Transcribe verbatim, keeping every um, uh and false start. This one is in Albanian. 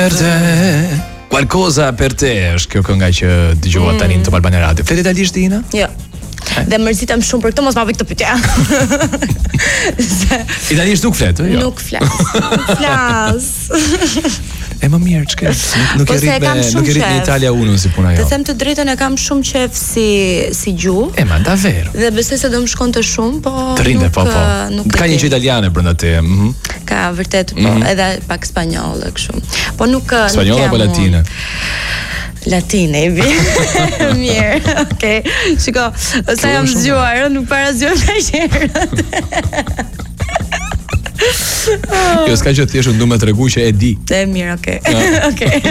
per te. Qualcosa per te është kjo kënga që dëgjova tani në Top Albania Radio. Flet italisht Dina? Jo. Dhe mërzitem shumë për këtë, mos ma bëj këtë pyetje. Italisht nuk flet, jo? Nuk flas. Nuk flas. E më mirë, çka? Nuk e rrit me nuk e rrit në Italia unë si puna jo. Të them të drejtën, e kam shumë qef si si gjuhë. E ma davvero. Dhe besoj se do më shkonte shumë, po të rinde, nuk, po po. Nuk ka një gjë italiane brenda te. Mhm. Ka vërtet, po, mm-hmm. edhe pak spanjolle kështu. Po nuk spanjolle apo latine? Latine, vi. Mirë, okej. Shiko, sa jam zgjuar, nuk para zgjuar ka herë. Jo, s'ka që thjesht unë du me të regu që e di. E mirë, okej. Okej.